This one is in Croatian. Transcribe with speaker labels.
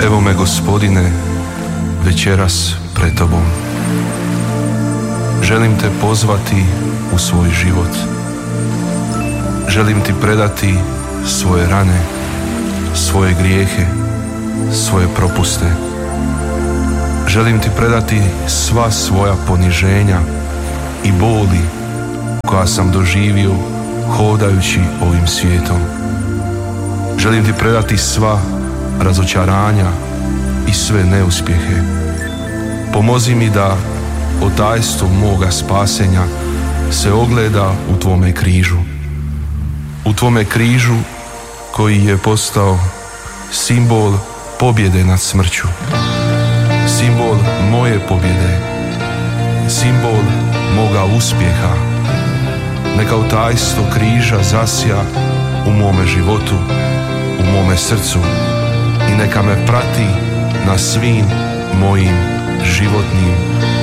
Speaker 1: Evo me, Gospodine, večeras pred Tobom. Želim Te pozvati u svoj život. Želim Ti predati svoje rane, svoje grijehe, svoje propuste. Želim Ti predati sva svoja poniženja i boli koja sam doživio hodajući ovim svijetom. Želim Ti predati sva razočaranja i sve neuspjehe. Pomozi mi da otajstvo moga spasenja se ogleda u Tvome križu. U Tvome križu koji je postao simbol pobjede nad smrću. Simbol moje pobjede. Simbol moga uspjeha. Neka otajstvo križa zasja u mome životu, u mome srcu i neka me prati na svim mojim životnim